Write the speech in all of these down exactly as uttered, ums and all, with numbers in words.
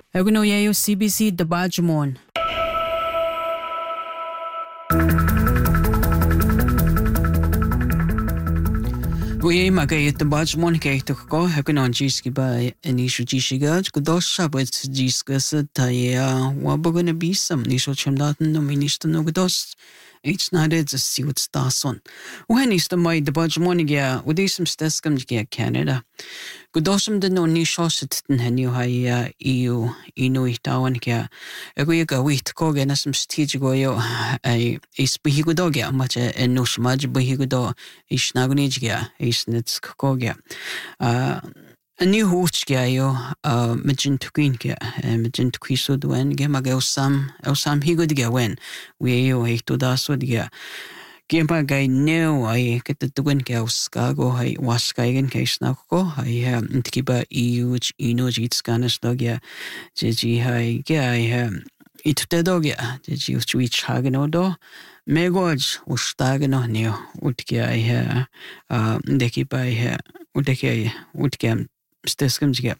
Eguno yayo C B C de Bajmon. We magay the Bajmon kay to ko eguno jiski ba anishu jishiga kudos sabet jiskas taya wabogana bisam nisho chemdatan no minister no kudos. Each night it's a suit stason. When is the my the Bajmon ya udisum steskam jia Canada. Kudosum de no ni shosit ten henu hai E U inu itawan kya ego ga wit ko ga nasum stage go yo ai is bihigo do ga much a no smaj bihigo do is naguni ga is nits ko ga uh a new hoch ga yo uh majin tukin ga majin tukwiso do en ga maga sam sam higo ga wen we yo e to da so ga Gempa gai neo ai kita tuan ke Chicago hai waskaigen case na ko hai ha intikiba E U ino jits ganas dogya jeji hai ge ai ha itute dogya jeji uchwi chagno do megoj ustagno neo utke ai ha intikiba ai ha utke utke steskam jiga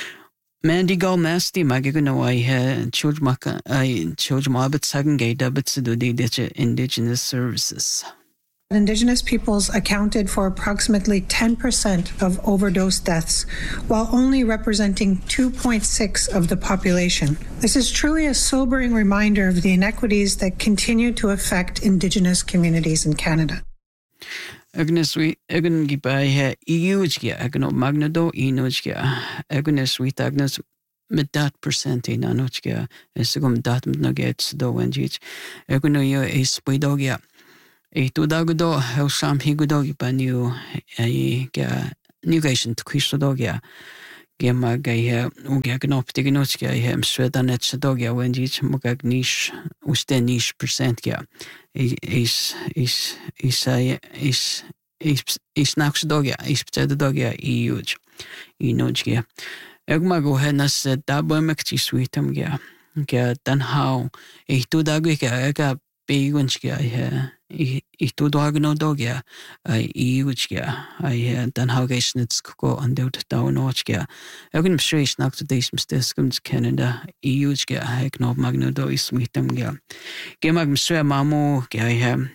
Mandy Galmasti magigano I had children maka I children mabit sagan gay debits to do the indigenous services. Indigenous peoples accounted for approximately ten percent of overdose deaths, while only representing two point six of the population. This is truly a sobering reminder of the inequities that continue to affect Indigenous communities in Canada. Agnes we Egan gibai E U agno magnado inochia Agnes we Agnes med dat percent in anochia esugum dat nuggets do wenjich Eguno yo is spidogia e to dagdo how sam higudogi banu a ga nugation to quistodogia Gemma gay uga gnoptiginochia hem svedanet dogia wenjich mugag niche uste niche percent ja is is is is is is nax dogia is pted dogia huge inochia egma go henas dabamekti sweetam ja ga dan how e to dagiga ga begunchia he e to dagno dogia I huge I dan how gesnits go andot downotchia egum straight nax this misteskums Canada huge ga egnob magno do is sweetam ja gemag mswe mamu ga he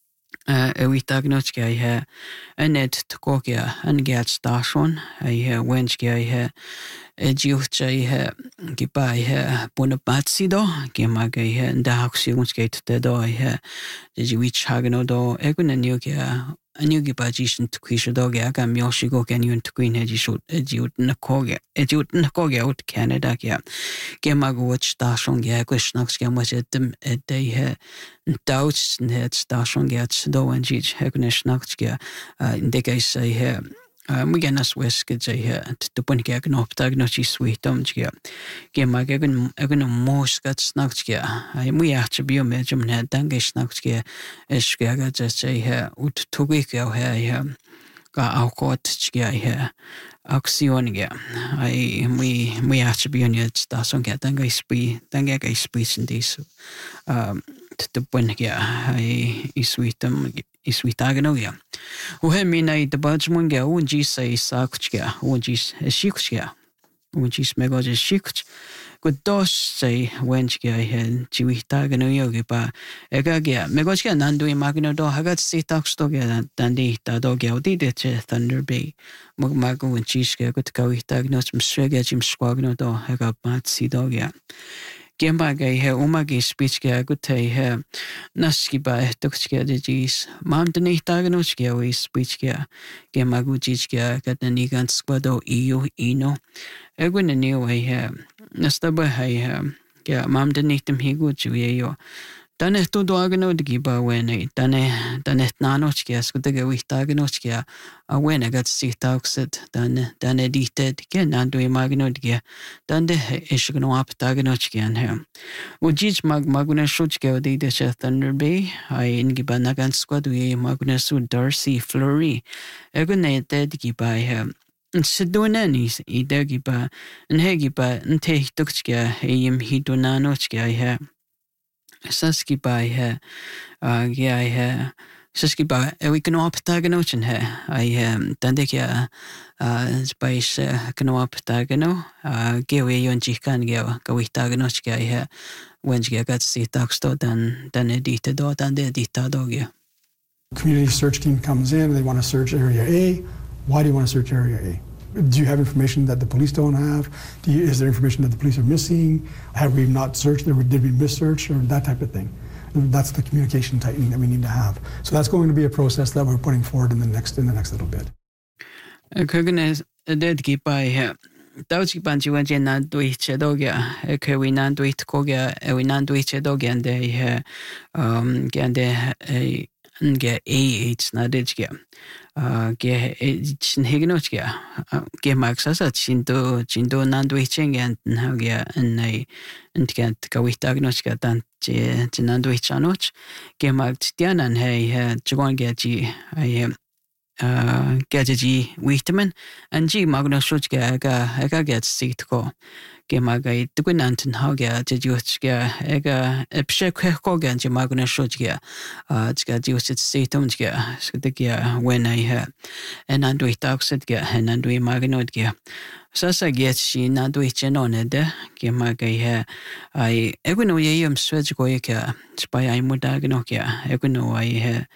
Uh, we tagnoch guy here, and it to go here and get station. I hear wench guy here, a jucha here, gibai here, bonapatsi do, gemaga here, and the house you gate the door here, the Jewish hagano do, egun and you here, and you give a jison to quish dog, I can yoshi go can you to queen hedgy shoot, a jute in a cogia, a jute in a cogia out Canada, yeah. Gemago watch station, yeah, questionox game was at them a day here. Doubts and head station gets do and jich hegnish nachtgia in the case I hear. We get us weskets I hear to put gag no tagnochi sweet domgia. Game my gagan again most got snachtgia. I we have to be a medium head dangish nachtgia as gaga just I hear ut two week out here. Got our court chia here. Oxionia. I we we have to be on your station get danga spree danga speech in this. Um the point here I is sweet um is sweet aganoia. Who had me night the Bajmunga, Unji say Sakchia, Unjis a shikchia, Unjis megoj shikch. Good dos say when she had Jiwitaganoyogi ba Egagia, Megosia Nandu Magno do Hagat Sitax Doga Dandi Dadogia did it Thunder Bay. Mugmago and Chiska got Kawitagnos Msrega Jim Squagno do Hagat Matsi Dogia. Gemba gay her umagi speech ga gute her naski ba toxkia de jis mam de nitaganochkia we speech ga gemagu jichkia gatanigan squado eu ino egwin new way her nastaba hay her ga mam de nitem higu juyo Dane to dogano de giba when I dane dane nanochkia skutega we taganochkia a when I got see toxed dane dane edited again and do imagino de dane ishgano up taganochkia and her. Ujich mag maguna shochkia de de Thunder Bay, I in gibanagan squad we magnasu Darcy Fleury. Egunate dead giba her. Sedonanis I degiba and hegiba and take toxkia aim hidonanochkia I have. Saski by her, uh, yeah, her Saskiba, we can op taganochen he. I um tandekia uh spice can op tagano, uh gewe yon chikan geo, go with taganochka he. When you get see taxto, then then edita dot and edita dog. Community search team comes in, they want to search area A. Why do you want to search area A? Do you have information that the police don't have? Do you, is there information that the police are missing? Have we not searched, or did we miss search, or that type of thing? That's the communication tightening that we need to have. So that's going to be a process that we're putting forward in the next in the next little bit. Kugnes did keep by Dauchi Banji when you not do it dogia, a we not do it cogia, a we not do it dogia, and they um get a get a it's not it get. Ge hignochia, ge maxas at Chindo, Chindo Nanduiching and Nagia and I and get Kawitagnochka than Chinanduichanoch, ge max Dian and hey, Jagon Gaji, I am. Uh, Gaji Wheatman and G Magnoshka, Ega gets seat go. Gemaga Dugunant and Haga, Juska, Ega, Epshek Hogan, Magnoshka, uh, Skadus at Satumska, Skudikia, when I had, and Andui Toxitga, and Andui Magnodgia. Sasa get she not do it on it, Gemaga, I Eguno Yam Swedgoika, Spy I Mudagnokia, Eguno I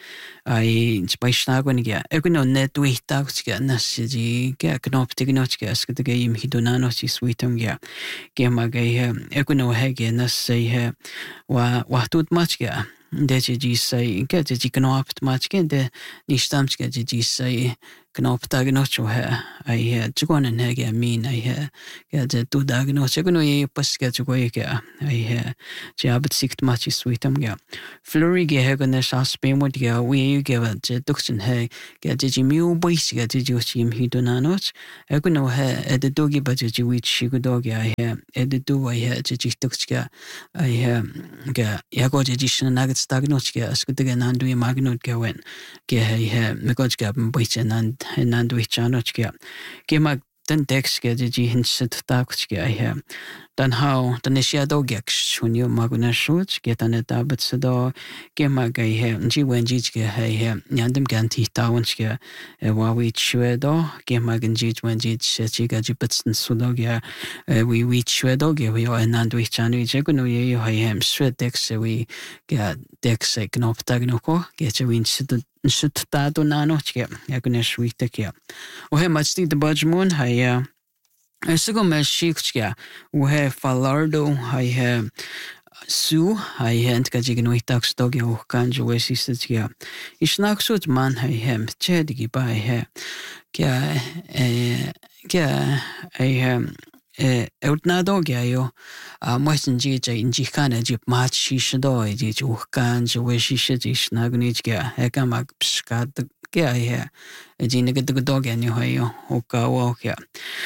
I Spy Snagoniga, Eguno net do it Toxka, Nasiji, Knop Tignochka, the game Hidonanochi Sweetumgia. Gemaga Eguno Hege, Nas say, Wa Watut Machga. Deji say, get the Knop Machkin, the Nistamska, Deji say, Knop Tagnocho hair. I had Jugon and Hege, mean I had get the two Dagnochegono Pascatgoika. I had Jabot sick matches sweetum. Flurry Gehegones Aspin would go, we give a Duxon Heg, get the Mew Boys, get the Jim Hidonanoch. Eguno hair at the doggy budget which she could dog I had at the do I had Jiji Duxka. I have Yago Jishan Nuggets Tagnochka, Skutagan Andui Magnot Gawen. Gehe Megojgab Boysen and and Nanduichanochka. Gemak den Dexka the Jihinset Takuchka I have. Dan how the Nishia Dogeks when you Maguna shoots, get an etabet Sado, Gemaga he, G when Jijka he, Yandam Ganti Tawanska, a Wawi Chwedo, Gemagan Jij when Jij Chiga Jipets and Sudogia, we we Chwedogia, we are an Anduichanu, Jaguno, you have Swed Dex, we get Dex a knop tagnoko, get a winch to shoot Tado Nanochka, Yagunesh Witakia. We have much the Budge Moon, I I still my shikska, we have Falardo, I have Sue, I had Kajigno tax dog, you can't you assist here. It's not such man, I am chedgy by her. Kia, eh, kia, I am. Outnado gayo, a Western Jija in Jikana Jip Match, she should do it, you can't where she should is Nagunitga, Hekamak Skat the guy here, a Jiniga the dog and you have Oka walk here.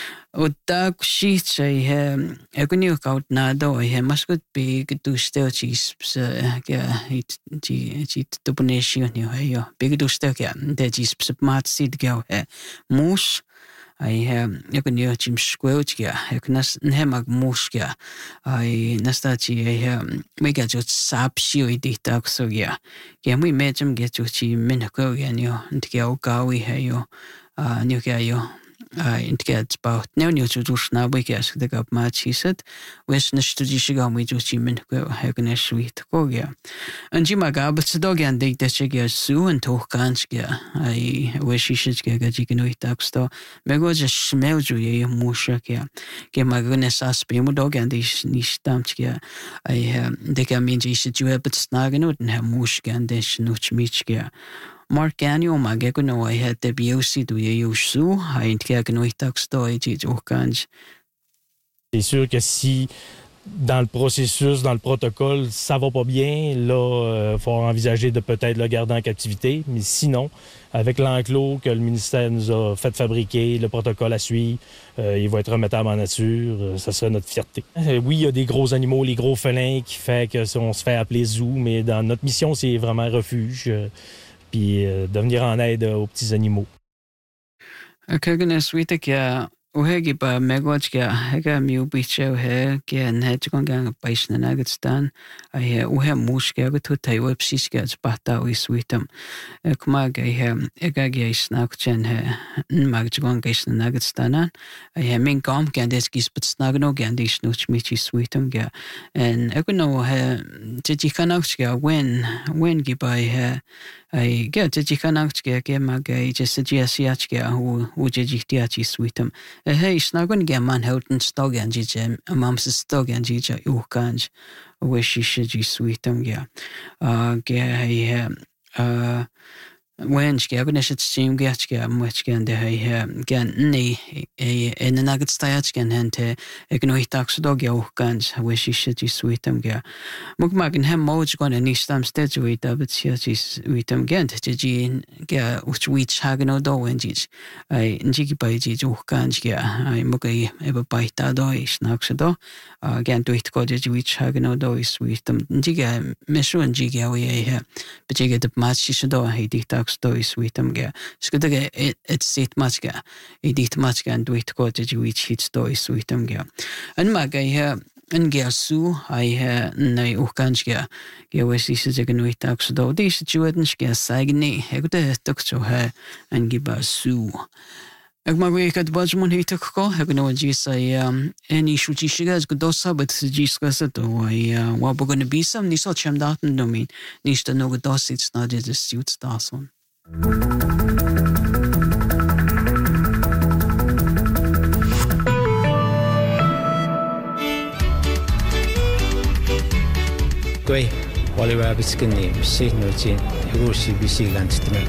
Utak sheets I have a new out nado, I have must big to still cheese, it cheat to punish you, you big to still get that is smart seed girl, moose. I have you can hear Jim Squelchia, I can Hemag Mushka. I Nastachi, I have make a just sap shoe detail so yeah. Can we make him get to see Minako and you and go gawi hayo, uh, new gayo. I get about no new to do now we guess the gap match, he said. West Nestudishiga, we do see Minako, Hagana sweet Kogia. And Jimaga, but the dog and they that she gets Sue and talk Kanskia. I wish she should get a chicken with taxto. Mego just smell you, Mushakia. Get my goodness, ask me, dog and this Nistamskia. I have they can mean she should you have but snagging out and have Mushka and this Nuch Michkia. Mark Annual Magegono, I had the B O C do you use Sue? I ain't getting with taxto, it's all kinds. C'est sûr que si dans le processus, dans le protocole, ça va pas bien, là, il euh, faut envisager de peut-être le garder en captivité. Mais sinon, avec l'enclos que le ministère nous a fait fabriquer, le protocole à suivre, euh, il va être remettable en nature, euh, ça serait notre fierté. Euh, oui, il y a des gros animaux, les gros félins qui fait qu'on se fait appeler zoo, mais dans notre mission, c'est vraiment refuge, euh, puis euh, de venir en aide aux petits animaux. Kagana Sweetek, Uhegi ba megwatch ga hega miu bicho he ge ne chgon gang pais na nagstan ai uhe mush ge ga tu tai web sis ge bata wi sweetum kuma ge he ega ge snack chen he mag chgon ge na nagstan ai min gam ge des gis but snagno ge dis nuch michi sweetum ge en egono he tji kanach ge when when ge ba he ai ge tji kanach ge ge mag ge just suggest ge hu hu je ji sweetum Hey, snagun ge man helten stog en jije, mamse stog en jije ukanj, wish she ji sweetum ge. Uh, ge he, uh, Wench ge agun eshet steam ge ge mwech gen de he gen ni in an agad stayach gen hente egno hitaks dog ge ukanj, wish she ji sweetum ge. Mug mag en hem moj gon en istam stage we da but she ji sweetum gen te ji ge uch wich hagen o do en jij. Ai njigi bai ji ukanj ge ai mug ai eba bai ta do is naks do gen duit go ji wich hagen o do is sweetum njigi mesu en jigi we he but jigi de match shi do he dikta sto is sweetum ge skada ge it sit match ge i dit match ge and duit go ji wich hit sto is sweetum ge an ma ge he an ge su ai he nei ukanj ge ge we si se ge nuit tax do dis jueden ge sagni he go de tok cho he an ge ba su Ag mag we kad bajmon hitak ko hagno ji sai any shuchi shigas go dosa but ji skasa to ai wa bo gonna be some ni so chem daten no min ni sta no go dos it's not the suits dason Goi wali wa biskinni sig no chin rusi bisigan titmek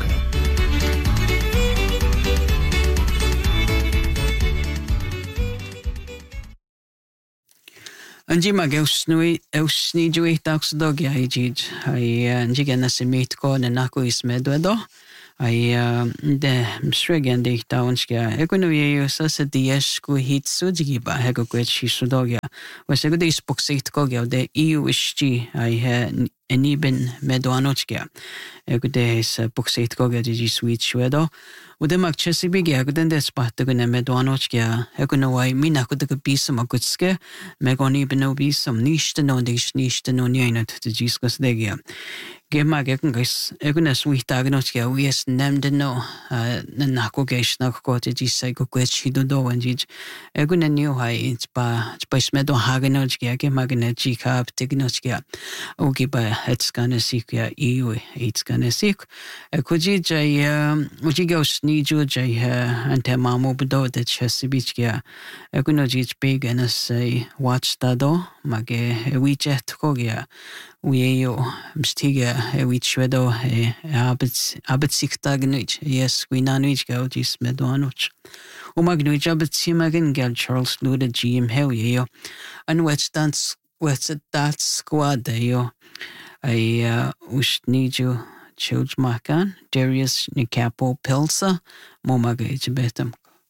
Anji mag eusnui eusni jui tax dog ya jij ai anji gena semit ko na nako is medwedo ai de msregen de taunska ekunu ye sa se dies ku hit suji ba hego kwet shi sudogya was ego de spoksit ko ge de eu isti ai he eniben medwanochka ego de se spoksit ko ge ji switch wedo Ude mag chesi bigi aguden des pahte gune medwanochka ekunu wai mina ko de bisam agutske megoni beno bisam nishte no dis nishte no nyenat de jiskas degia Gemag egen gais egun es wi tagnochka wi es nemde no na nako geis na ko te ji sai ko kwet chi do do en ji egun en new hai it's ba ba smedo hagenochka gemag ne ji kap tegnochka o gi ba it's gonna sik ya eu it's gonna sik ko ji jai o ji gos ni ju jai ante mamo bdo de chesi bichka egun o ji big en say watch da do mage wi jet ko ya Uyeyo mstiga e wichwedo e abet abet siktagnich yes we nanuich go dis medwanoch o magnuich abet simagen gal Charles Luda G M Helio and wet dance wet that squad yo I usniju chilj makan Darius Nikapo Pilsa momagage betam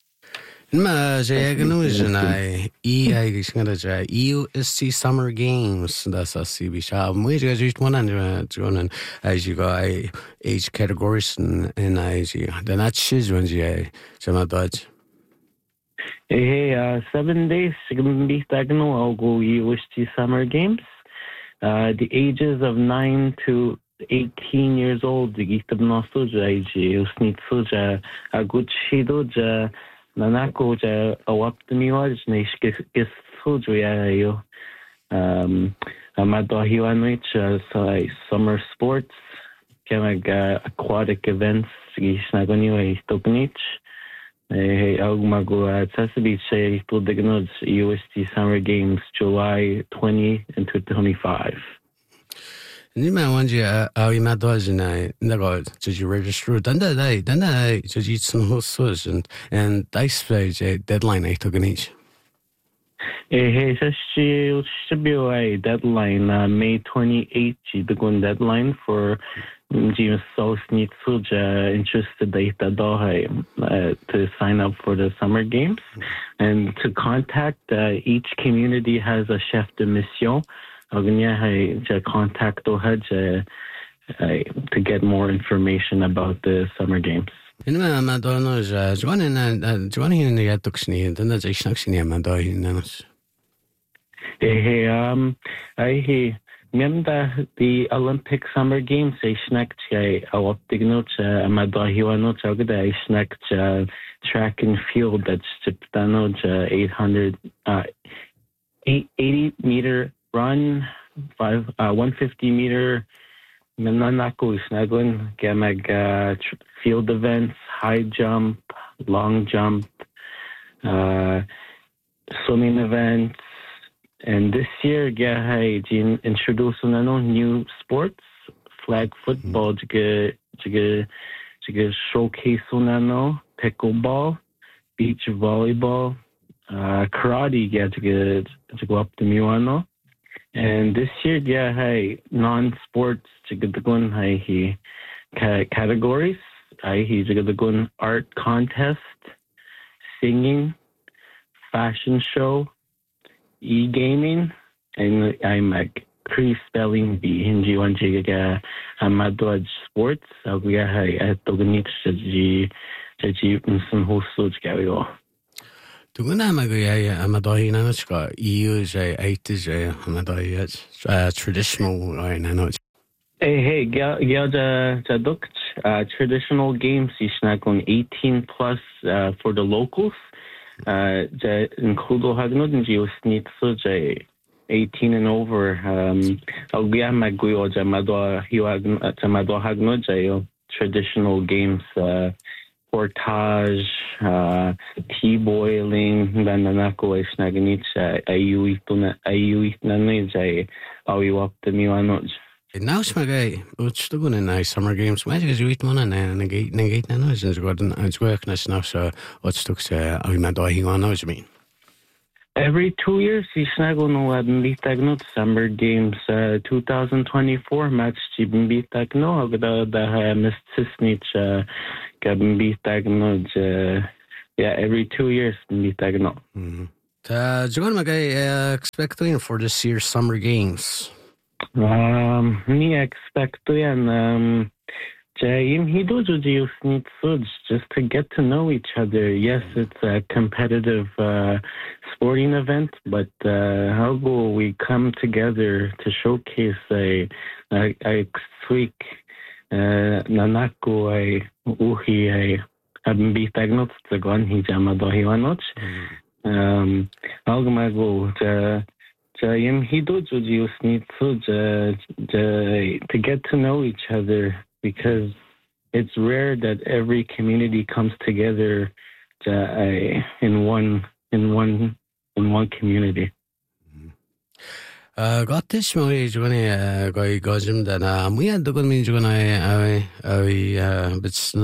Ma jaganu jnai e I gishngada ja E U S C Summer Games das as C B sha moi ga just one hundred jonen as you go I age categories and and I ji then that shiz when ji jama dodge Hey uh seven days sigmbi tagno I'll go E U S C Summer Games uh the ages of nine to eighteen years old the gitabnosto ja ji usnitsu ja aguchido ja Nanako ja awaptmiwaj nishkis kis sujuya um amado hiwanwich so summer sports kemag aquatic events gisnagoniwa istoknich eh agmago accessibility say to the U S T Summer Games July twentieth and twenty-five Nima wanji awi madwajina nago to register danda dai danda to jitsun hosus and and dice page deadline I took an each. Eh sashi should be a deadline uh, May twenty-eighth the gun deadline for James South needs interested data uh, to sign up for the summer games and to contact uh, each community has a chef de mission. To contact to get more information about the summer games. Inma ma dono ja Joanna Joanna in the Atuxni, then that's a schnaxini ma do in Hey, um, I he remember the Olympic Summer Games. I snacked a optignot, a madahiwanot, I snacked track and field that's Chiptanoj eight hundred, uh, eight, eighty meter run, five, uh, one fifty meter. Mananako snaggling, gamag field events, high jump, long jump, uh, swimming events. And this year, I introduced new sports, flag football, to showcase pickleball, beach volleyball, uh, karate, to go up to Miwano. And this year, I non-sports, to get the gun, I categories, I to get the gun art contest, singing, fashion show, e-gaming, and I'm like pre-spelling bee in G one G ga amadod sports. So we are at the next G G some hosts go. Tuguna magaya amadahi nanochka E U J eight J amadahi traditional I know. Hey hey ga ga the the traditional games is not on eighteen plus uh, for the locals. Uh, the includo hagnod and you need so eighteen and over. Um, Algia maguyo jamado hiwag jamado hagnod jayo traditional games. Uh, portage, uh, tea boiling, nananako ay snaganit sa ayuit na ayuit na ni jay awiwap the miwanoj. Now smagay, what's the good in summer games? Why did you eat one and negate negate na noise and got an workness now? So what's took say awimadohi one knows me. Every two years, he snaggle no admitagnot summer games. Uh, twenty twenty-four match chibitagno. Agda da missed sisnich gabitagno. Yeah, every two years bitagno. Uh, John Magay expecting for this year's summer games. Um, me expect yan um. Jayim Hidoju need foods just to get to know each other. Yes, it's a competitive uh, sporting event, but uh, how will we come together to showcase a a, a sweet nanako a uhi a abimbitagnot tsagon hijamadohiwanot. Um, algamago to Jayim Hidoju need foods to get to know each other. Because it's rare that every community comes together uh, in one in one in one community. Uh, got this way, Johnny. Guy Gojim that uh, we had the good means when I I uh, but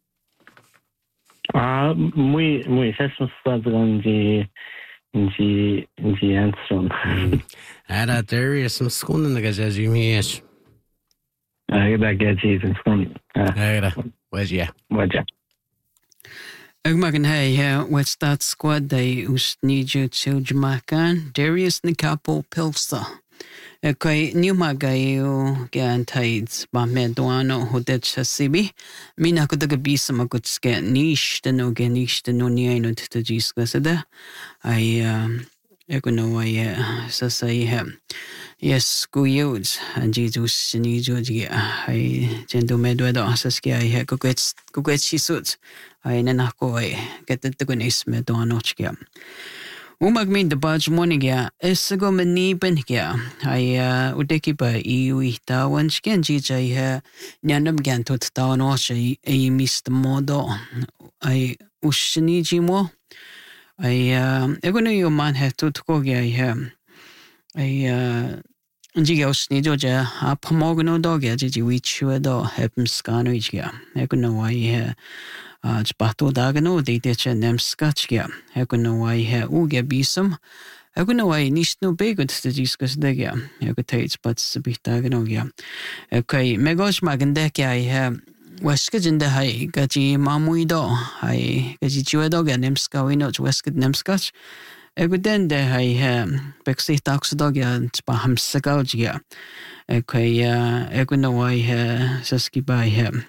ah, we we session starts on the the the answer. And there is some school in the guys you mean. I that gets even from uh where's yeah where's yeah Ugmagan hey what's that squad they usniju to Jamaican Darius Nikapo Pilsa Okay, new magayo gantides ba meduano hodet chasibi mina ko daga bisa magut ske niche the no ganish the no ni no to jiska sada I um Egono I sasai hem. Yes, guyuds and Jesus ni joji I gendo medwedo saski I ha gugets gugets suits I nanako I get the gunis medonochia. Umag min the badge morning ya esago mani ben ya I udeki ba iwi tawan skin jj ha nyanam gantot tawanoche I missed modo I ushni jimo I uh egono yo man ha to go ya I uh Jios ni joja a pomogno dog ya ji which you do happen scano ya egono I uh spato dagano de techa nem scotch ya egono I ha uge bisum egono I nishno begut to discuss de ya egotates but sabitagano ya okay megos magandek ya I have Weskid in the high, Gaji Mamuido, I Gaji Juedo, and Nemska, we know Weskid Nemskach. A good then the high Bexley Toxodog and Spaham Sagaugia. Okay, uh, Eguno, I Saski by him.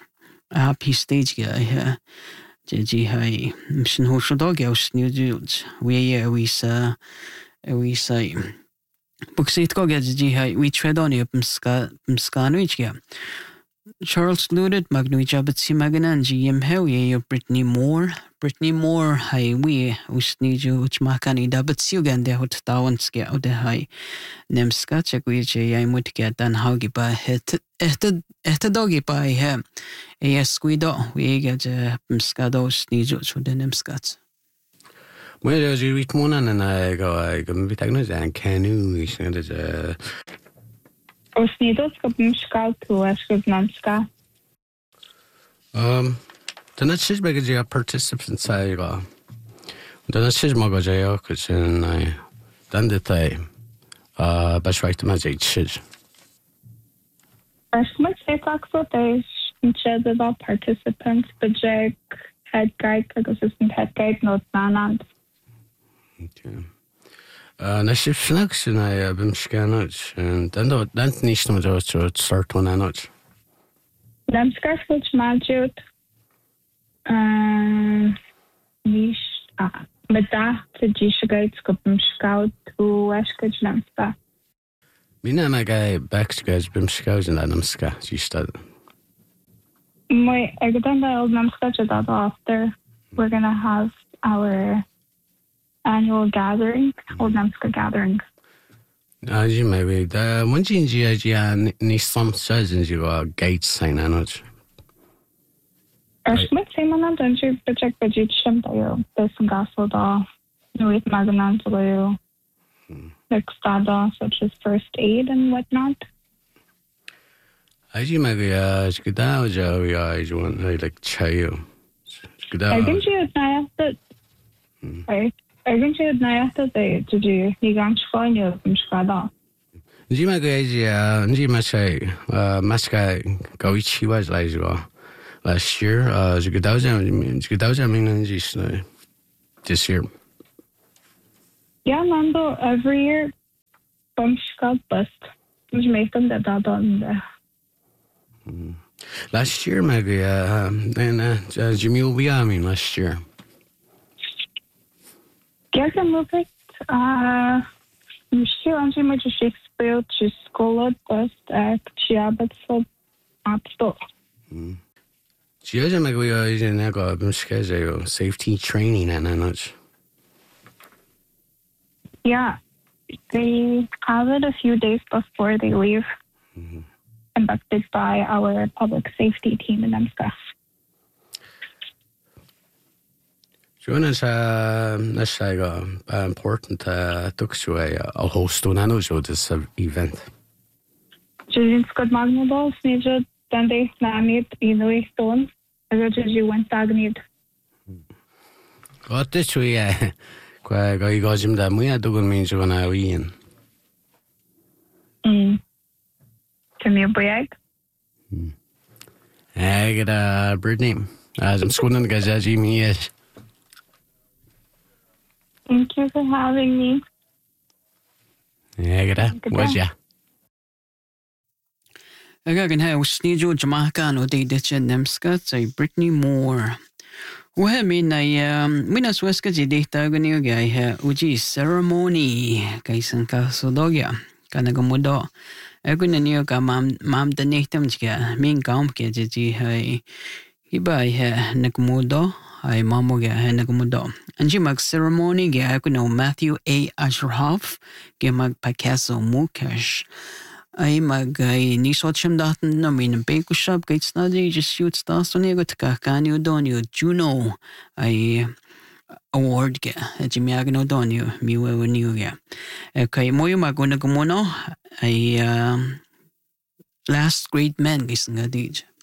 happy stage ga ha je ji hai mission ho sho dog aus new dudes we yeah we sa we say buksit ko ga ji hai we tread on up ska ska no ich ga Charles Luded Magnu Jabbatsi Maganan G M Howie Brittany Moore Brittany Moore hai we usniju uchmakani dabatsi ugande hot tawanske ode hai nemska chekwi je yai mutke dan haugi ba het et et dogi ba he es guido we ga je mskado usniju chude nemskats Well, as you read one and I go, I go, we take no and canoe, is it? Os nidos go mskal tu as go namska. Um, the next is because you participants say go. The next is more go jail because I done the time. Uh, but right to my age. As much as so there's instead of all participants, but Jack head guide, assistant head guide, not nanand. Okay. Uh, na ship snacks and I have been scanned and then that needs to do to start one anot. Them scarf which majut. Um, nish, ah, but that the Jishagate scopum scout to Weskage Lamsta. Mina my guy backstage been scouts and I'm ska, you started. My, I got on the old Namska that after we're gonna have our annual gathering, old Namska gathering. As you may be, the one G G G and need some surgeons you are gate sign anot. As much same on don't you project budget shim to you, this gaso da, no it maganan to you, like stada such as first aid and whatnot. As you may be, uh, Skidao Joe, I want like Chayo. I think you would know that. Right. I think you would know that they to do you can't find you from Skada. Jima Gaja, Jima say, uh, Maska Goichi was like last year, uh, Skidauza, Skidauza, I mean, this year. Yeah, Nando, every year, Bumshka bust. Which make them that that on there. Last year, maybe, uh, then, uh, Jimmy will be, I mean, last year. Get a move it, uh, you still on Jimmy to Shakespeare to school bust at Chiabat so at store. Gioja maybe is in there got a safety training and much. Yeah, they have it a few days before they leave. Mm-hmm. Conducted by our public safety team in Namska. Jonas, uh, that's like uh, important uh, to a host on another this event. Jillian Scott Magnodal, Sneja, Dande, Namit, Inui Stone, as you went Tagnid. What this way, uh, quite got you got him that we are doing means when I win. Mm. Can you break? I get a bird name. As I'm schooling the guys as Jimmy is. Thank you for having me. I get a was ya. I got an house Nijo Jamaica no de ditchen nemska say Brittany Moore. Well, mean I um Minas Weska de Tagani guy ha uji ceremony kaisan kaso dogya kanagamudo. Aku nanti aku mam mam dan itu macam main kaum kerja je hai iba hai nak muda hai mamu ke hai nak muda. Anji mag ceremony ke aku know Matthew A. Asherhoff ke mag Picasso Mukesh. Ai mag ai ni socham datan na min bake shop ke study just shoot stars on ego takakani udonio Juno ai award ke Jimmy Agno donio miwe waniu ke. Okay, moyo maguna kumuno ay uh, last great men gising nga dij.